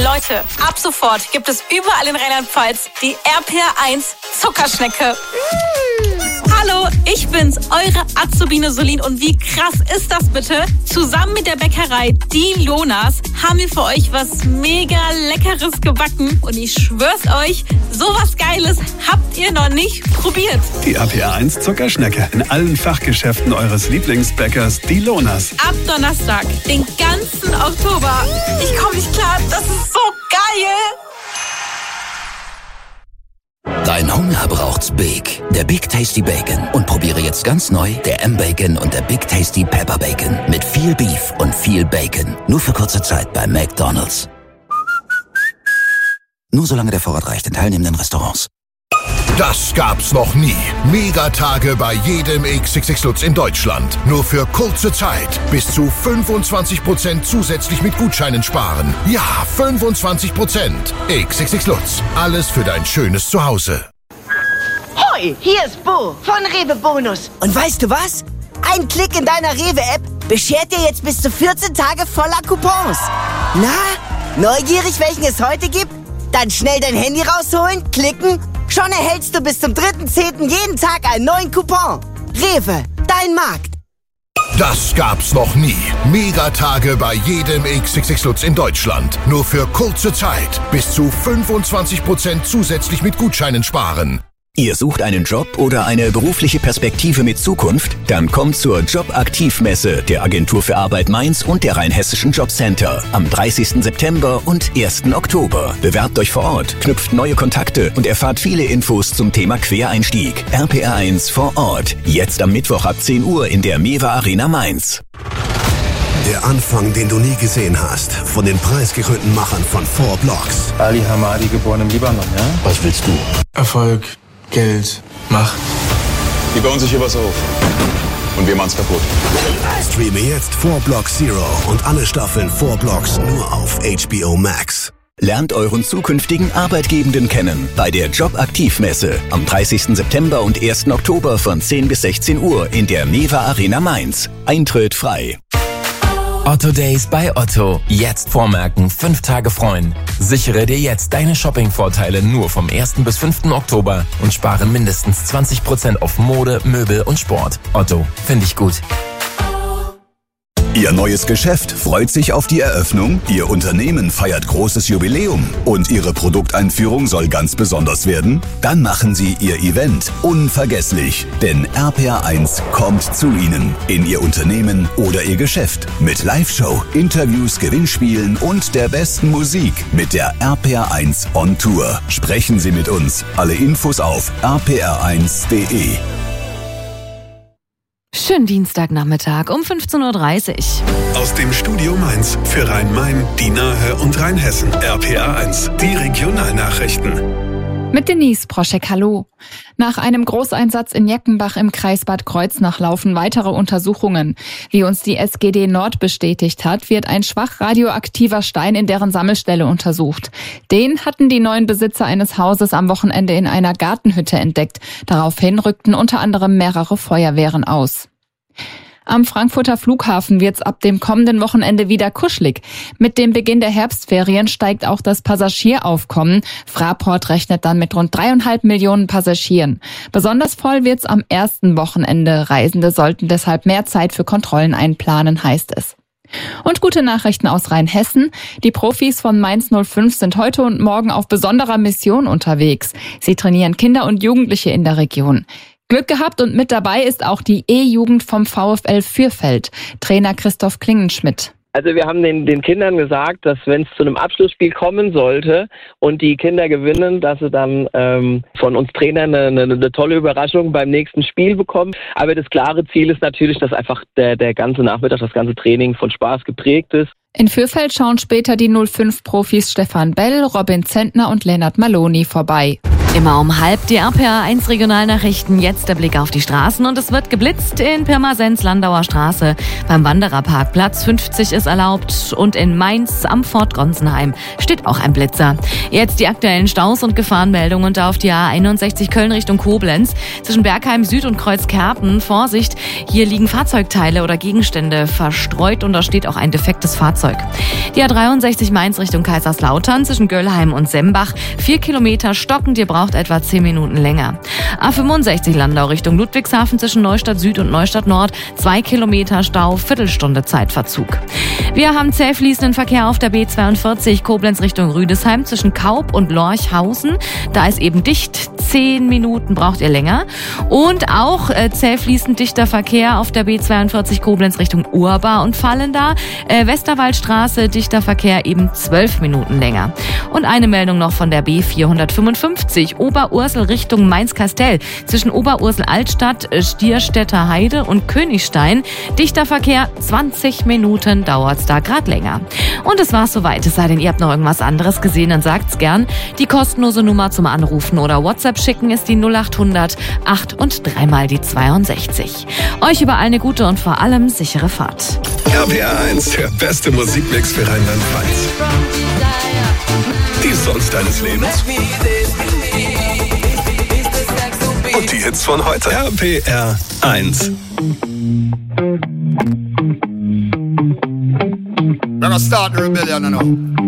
Leute, ab sofort gibt es überall in Rheinland-Pfalz die RPR1 Zuckerschnecke. Hallo, ich bin's, eure Azubine Solin. Und wie krass ist das bitte? Zusammen mit der Bäckerei Die Lonas haben wir für euch was mega Leckeres gebacken. Und ich schwör's euch, sowas Geiles habt ihr noch nicht probiert. Die RPR1 Zuckerschnecke in allen Fachgeschäften eures Lieblingsbäckers Die Lonas. Ab Donnerstag, den ganzen Oktober. Ich komme nicht klar, das ist so geil. Dein Hunger braucht's Big. Der Big Tasty Bacon. Und probiere jetzt ganz neu der M-Bacon und der Big Tasty Pepper Bacon. Mit viel Beef und viel Bacon. Nur für kurze Zeit bei McDonald's. Nur solange der Vorrat reicht in teilnehmenden Restaurants. Das gab's noch nie. Megatage bei jedem XXX Lutz in Deutschland. Nur für kurze Zeit. Bis zu 25% zusätzlich mit Gutscheinen sparen. Ja, 25%. XXX Lutz. Alles für dein schönes Zuhause. Hoi, hier ist Bo von Rewe Bonus. Und weißt du was? Ein Klick in deiner Rewe-App beschert dir jetzt bis zu 14 Tage voller Coupons. Na, neugierig, welchen es heute gibt? Dann schnell dein Handy rausholen, klicken. Schon erhältst du bis zum 3.10. jeden Tag einen neuen Coupon. Rewe, dein Markt. Das gab's noch nie. Megatage bei jedem XXX Lutz in Deutschland. Nur für kurze Zeit. Bis zu 25% zusätzlich mit Gutscheinen sparen. Ihr sucht einen Job oder eine berufliche Perspektive mit Zukunft? Dann kommt zur Jobaktivmesse der Agentur für Arbeit Mainz und der Rheinhessischen Jobcenter am 30. September und 1. Oktober. Bewerbt euch vor Ort, knüpft neue Kontakte und erfahrt viele Infos zum Thema Quereinstieg. RPR1 vor Ort. Jetzt am Mittwoch ab 10 Uhr in der Mewa Arena Mainz. Der Anfang, den du nie gesehen hast, von den preisgekrönten Machern von 4 Blocks. Ali Hamadi, geboren im Libanon, ja? Was willst du? Erfolg, Geld, Macht. Die bauen sich hier was auf. Und wir machen's kaputt. Streame jetzt 4 Blocks Zero und alle Staffeln 4 Blocks nur auf HBO Max. Lernt euren zukünftigen Arbeitgebenden kennen bei der Jobaktivmesse am 30. September und 1. Oktober von 10 bis 16 Uhr in der Mewa Arena Mainz. Eintritt frei. Otto Days bei Otto. Jetzt vormerken, 5 Tage freuen. Sichere dir jetzt deine Shopping-Vorteile nur vom 1. bis 5. Oktober und spare mindestens 20% auf Mode, Möbel und Sport. Otto, finde ich gut. Ihr neues Geschäft freut sich auf die Eröffnung, Ihr Unternehmen feiert großes Jubiläum und Ihre Produkteinführung soll ganz besonders werden? Dann machen Sie Ihr Event unvergesslich, denn RPR1 kommt zu Ihnen, in Ihr Unternehmen oder Ihr Geschäft mit Live-Show, Interviews, Gewinnspielen und der besten Musik mit der RPR1 on Tour. Sprechen Sie mit uns. Alle Infos auf rpr1.de. Schönen Dienstagnachmittag um 15.30 Uhr. Aus dem Studio Mainz für Rhein-Main, die Nahe und Rheinhessen. RPR1, die Regionalnachrichten. Mit Denise Proschek, hallo. Nach einem Großeinsatz in Jeckenbach im Kreis Bad Kreuznach laufen weitere Untersuchungen. Wie uns die SGD Nord bestätigt hat, wird ein schwach radioaktiver Stein in deren Sammelstelle untersucht. Den hatten die neuen Besitzer eines Hauses am Wochenende in einer Gartenhütte entdeckt. Daraufhin rückten unter anderem mehrere Feuerwehren aus. Am Frankfurter Flughafen wird's ab dem kommenden Wochenende wieder kuschelig. Mit dem Beginn der Herbstferien steigt auch das Passagieraufkommen. Fraport rechnet dann mit rund 3,5 Millionen Passagieren. Besonders voll wird's am ersten Wochenende. Reisende sollten deshalb mehr Zeit für Kontrollen einplanen, heißt es. Und gute Nachrichten aus Rheinhessen. Die Profis von Mainz 05 sind heute und morgen auf besonderer Mission unterwegs. Sie trainieren Kinder und Jugendliche in der Region. Glück gehabt und mit dabei ist auch die E-Jugend vom VfL Fürfeld. Trainer Christoph Klingenschmidt. Also wir haben den Kindern gesagt, dass wenn es zu einem Abschlussspiel kommen sollte und die Kinder gewinnen, dass sie dann von uns Trainern eine tolle Überraschung beim nächsten Spiel bekommen. Aber das klare Ziel ist natürlich, dass einfach der ganze Nachmittag, das ganze Training von Spaß geprägt ist. In Fürfeld schauen später die 05-Profis Stefan Bell, Robin Zentner und Lennart Maloni vorbei. Immer um 12:30 die RPR1 Regionalnachrichten. Jetzt der Blick auf die Straßen und es wird geblitzt in Pirmasens Landauer Straße. Beim Wandererparkplatz 50 ist erlaubt und in Mainz am Fort Gonsenheim steht auch ein Blitzer. Jetzt die aktuellen Staus und Gefahrenmeldungen und auf die A61 Köln Richtung Koblenz. Zwischen Bergheim Süd und Kreuzkerpen. Vorsicht, hier liegen Fahrzeugteile oder Gegenstände verstreut und da steht auch ein defektes Fahrzeug Fahrzeug. Die A63 Mainz Richtung Kaiserslautern zwischen Göllheim und Sembach. 4 Kilometer stockend, ihr braucht etwa 10 Minuten länger. A65 Landau Richtung Ludwigshafen zwischen Neustadt Süd und Neustadt Nord. 2 Kilometer Stau, Viertelstunde Zeitverzug. Wir haben zäh fließenden Verkehr auf der B42 Koblenz Richtung Rüdesheim zwischen Kaub und Lorchhausen. Da ist eben dicht. 10 Minuten braucht ihr länger. Und auch zäh fließend dichter Verkehr auf der B42 Koblenz Richtung Urbar und Vallendar. Westerwaldstraße, dichter Verkehr eben 12 Minuten länger. Und eine Meldung noch von der B455 Oberursel Richtung Mainz-Kastell zwischen Oberursel-Altstadt, Stierstädter Heide und Königstein. Dichter Verkehr, 20 Minuten dauert's da grad länger. Und das war's soweit. Es sei denn, ihr habt noch irgendwas anderes gesehen, dann sagt's gern. Die kostenlose Nummer zum Anrufen oder WhatsApp schicken ist die 0800 8 und 3 mal die 62. Euch überall eine gute und vor allem sichere Fahrt. RPR 1, der beste Musikmix für Rheinland-Pfalz. Die Songs deines Lebens. Und die Hits von heute. RPR 1. We're gonna start the rebellion now.